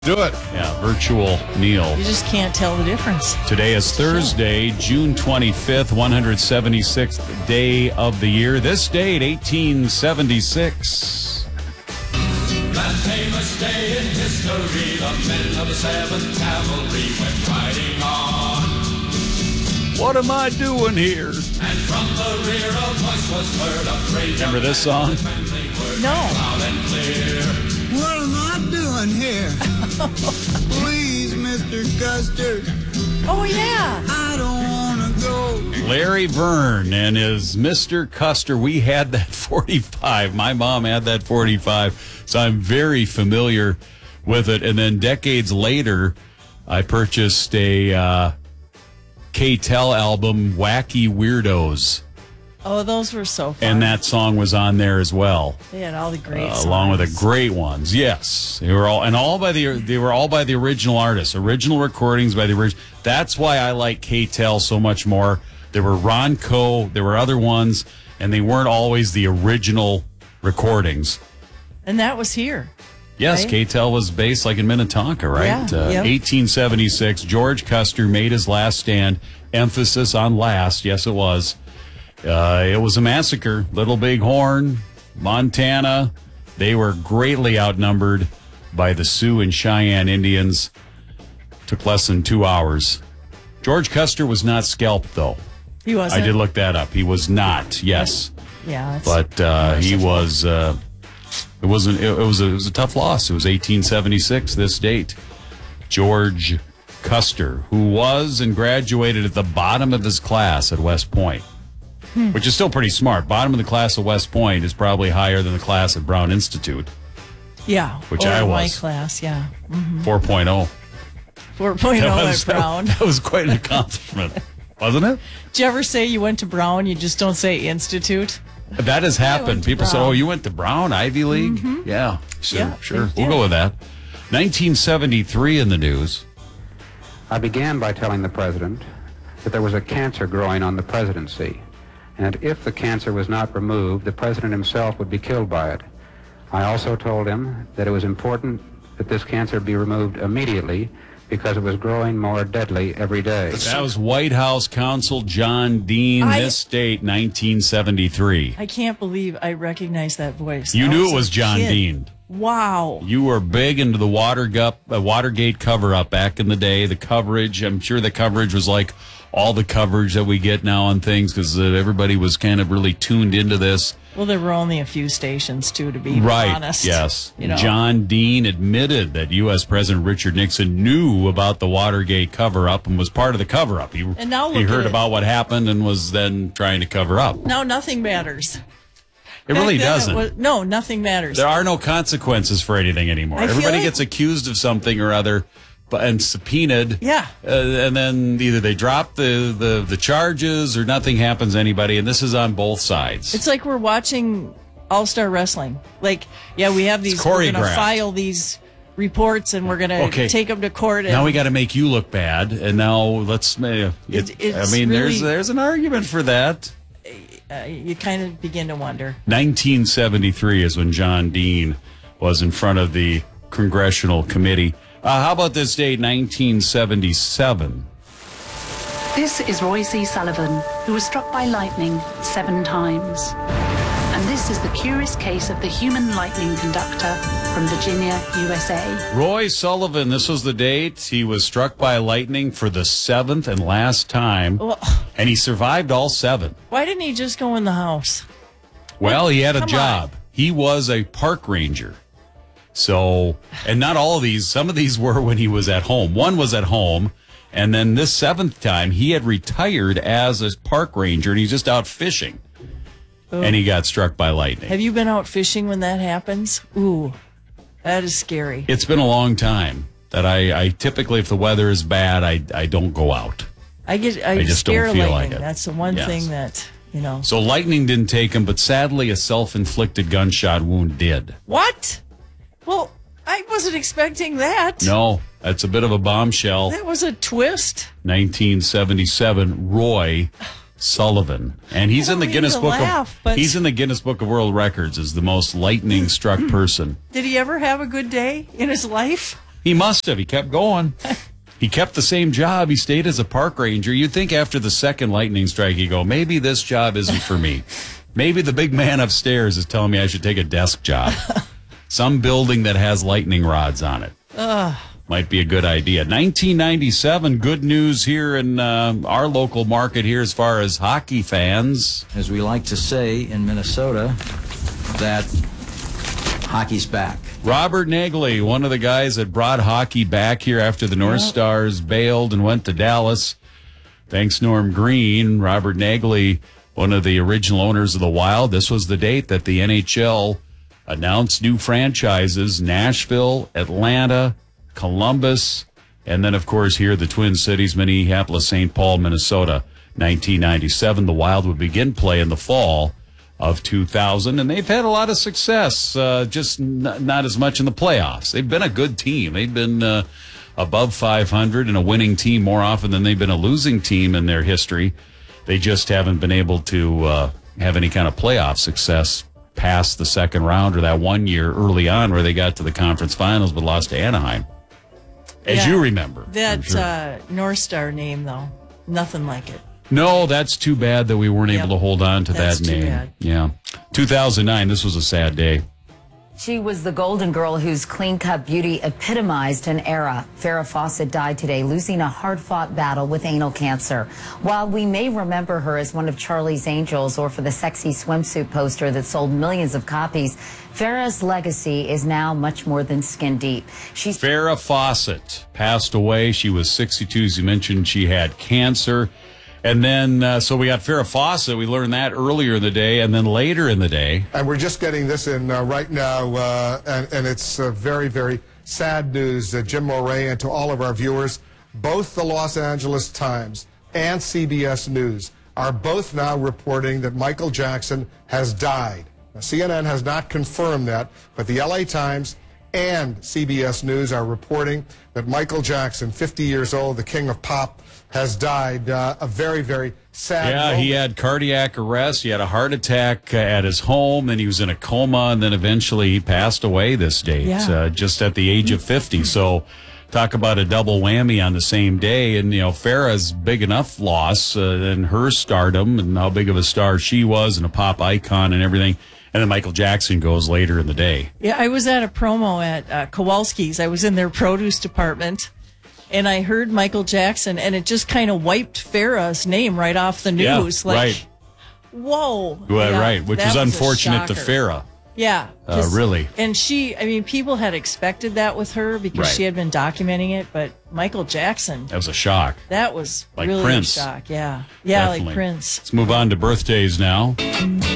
Do it. Yeah, virtual Neil. You just can't tell the difference. Today is Thursday, June 25th, 176th day of the year. This date, 1876. That famous day in history, the men of the 7th Cavalry went riding on. What am I doing here? And from the rear a voice was heard, a phrase. Remember this song? No. Loud and clear. What am I doing here? Please, Mr. Custer, Oh, yeah. I don't want to go. Larry Verne and his Mr. Custer. We had that 45. My mom had that 45, so I'm very familiar with it. And then decades later, I purchased a K-Tel album, Wacky Weirdos. Oh, those were so fun. And that song was on there as well. They had all the great songs. Along with the great ones, yes, they were all by the original artists, original recordings by the original. That's why I like K-Tel so much more. There were Ron Coe, there were other ones, and they weren't always the original recordings. And that was here. Yes, right? K-Tel was based like in Minnetonka, right? Yeah, yep. 1876. George Custer made his last stand. Emphasis on last. Yes, it was. It was a massacre. Little Bighorn, Montana, they were greatly outnumbered by the Sioux and Cheyenne Indians. Took less than 2 hours. George Custer was not scalped, though. He wasn't. I did look that up. He was not, yes. Yeah. But he was, it was a tough loss. It was 1876, this date. George Custer, who was and graduated at the bottom of his class at West Point. Which is still pretty smart. Bottom of the class at West Point is probably higher than the class at Brown Institute. Yeah. Which or I my was. class, yeah. 4.0. 4.0 at Brown. That was quite an accomplishment, wasn't it? Did you ever say you went to Brown? You just don't say Institute? That has happened. to People say, Brown. "Oh, you went to Brown, Ivy League?" Yeah, sure, Yeah, sure. they We'll did. go with that. 1973 in the news. I began by telling the president that there was a cancer growing on the presidency, and that if the cancer was not removed, the president himself would be killed by it. I also told him that it was important that this cancer be removed immediately because it was growing more deadly every day. That was White House counsel John Dean. This date, 1973. I can't believe I recognize that voice. You I knew it a was John kid. Dean. Wow. You were big into the Watergate cover-up back in the day. The coverage, I'm sure the coverage was like all the coverage that we get now on things because everybody was kind of really tuned into this. Well, there were only a few stations, too, to be Right, honest. yes. You know. John Dean admitted that U.S. President Richard Nixon knew about the Watergate cover-up and was part of the cover-up. And now he look heard at it. about what happened and was then trying to cover up. Now nothing matters. It really Back then, doesn't. No, nothing matters. There are no consequences for anything anymore. I feel Everybody like- gets accused of something or other and subpoenaed. Yeah. And then either they drop the charges or nothing happens to anybody. And this is on both sides. It's like we're watching All-Star Wrestling. Like, yeah, we have these, It's we're going to choreographed. file these reports and we're going to Okay. take them to court. And Now we got to make you look bad. And now let's. It's I mean, really- there's an argument for that. you kind of begin to wonder. 1973 is when John Dean was in front of the Congressional Committee. How about this date, 1977? This is Roy C. Sullivan, who was struck by lightning 7 times. And this is the curious case of the human lightning conductor from Virginia, USA. Roy Sullivan, this was the date. He was struck by lightning for the 7th and last time, Well, and he survived all 7. why didn't he just go in the house? Well, he had a Come job. on. He was a park ranger. So, and not all of these, some of these were when he was at home. One was at home, and then this 7th time, he had retired as a park ranger, and he's just out fishing. And he got struck by lightning. Have you been out fishing when that happens? Ooh, that is scary. It's been a long time that I typically, if the weather is bad, I don't go out. I just scare don't feel like lightning. it. That's the one Yes. thing that, you know. So lightning didn't take him, but sadly a self-inflicted gunshot wound did. What? Well, I wasn't expecting that. No, that's a bit of a bombshell. That was a twist. 1977, Roy Sullivan, and he's I in don't the Guinness mean to Book laugh, of but- he's in the Guinness Book of World Records as the most lightning struck person. Did he ever have a good day in his life? He must have. He kept going. He kept the same job. He stayed as a park ranger. You'd think after the second lightning strike, he'd go, maybe this job isn't for me. Maybe the big man upstairs is telling me I should take a desk job. Some building that has lightning rods on it. Might be a good idea. 1997, good news here in our local market here as far as hockey fans. As we like to say in Minnesota, that hockey's back. Robert Nagley, one of the guys that brought hockey back here after the North Stars bailed and went to Dallas. Thanks, Norm Green. Robert Nagley, one of the original owners of the Wild. This was the date that the NHL announced new franchises, Nashville, Atlanta, Columbus, and then, of course, here the Twin Cities, Minneapolis, St. Paul, Minnesota, 1997. The Wild would begin play in the fall of 2000, and they've had a lot of success, just not as much in the playoffs. They've been a good team. They've been above 500 and a winning team more often than they've been a losing team in their history. They just haven't been able to have any kind of playoff success past the second round or that 1 year early on where they got to the conference finals but lost to Anaheim. As you remember. That North Star name, though, nothing like it. No, that's too bad that we weren't able to hold on to that name. Bad. Yeah. 2009, this was a sad day. She was the golden girl whose clean-cut beauty epitomized an era. Farrah Fawcett died today, losing a hard-fought battle with anal cancer. While we may remember her as one of Charlie's Angels or for the sexy swimsuit poster that sold millions of copies, Farrah's legacy is now much more than skin deep. Farrah Fawcett passed away. She was 62. As you mentioned, she had cancer. And then, so we got Farrah Fawcett. We learned that earlier in the day. And then later in the day. And we're just getting this in right now. And it's very, very sad news. Jim Moray, and to all of our viewers, both the Los Angeles Times and CBS News are both now reporting that Michael Jackson has died. Now, CNN has not confirmed that, but the LA Times and CBS News are reporting that Michael Jackson, 50 years old, the king of pop, has died. A very, very sad moment. He had cardiac arrest. He had a heart attack at his home. Then he was in a coma, and then eventually he passed away this date, just at the age of 50. So talk about a double whammy on the same day. And, Farrah's big enough loss in her stardom and how big of a star she was and a pop icon and everything. And then Michael Jackson goes later in the day. Yeah, I was at a promo at Kowalski's. I was in their produce department, and I heard Michael Jackson, and it just kind of wiped Farrah's name right off the news. Yeah, right. Whoa. Well, right, which was unfortunate to Farrah. Yeah. Really. And people had expected that with her because she had been documenting it, but Michael Jackson. That was a shock. That was like really Prince. a shock, yeah. Definitely. Like Prince. Let's move on to birthdays now.